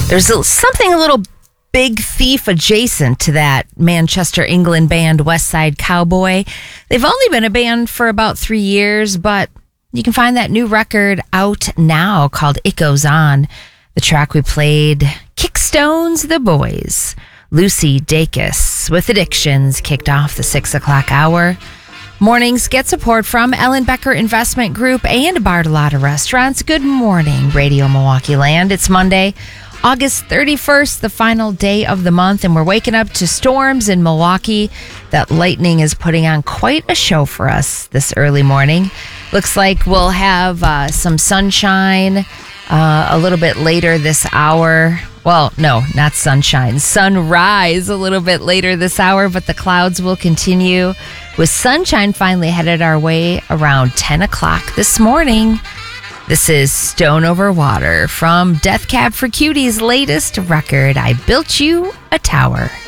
There's something a little Big Thief adjacent to that Manchester, England band West Side Cowboy. They've only been a band for about 3 years, but you can find that new record out now called It Goes On. The track we played, Kickstones The Boys. Lucy Dacus with Addictions kicked off the 6 o'clock hour. Mornings get support from Ellen Becker Investment Group and Bartolotta Restaurants. Good morning, Radio Milwaukee Land. It's Monday, August 31st, the final day of the month, and we're waking up to storms in Milwaukee. That lightning is putting on quite a show for us this early morning. Looks like we'll have some sunshine a little bit later this hour. Well, no, not sunshine. Sunrise a little bit later this hour, but the clouds will continue with sunshine finally headed our way around 10 o'clock this morning. This is Stone Over Water from Death Cab for Cutie's latest record, I Built You a Tower.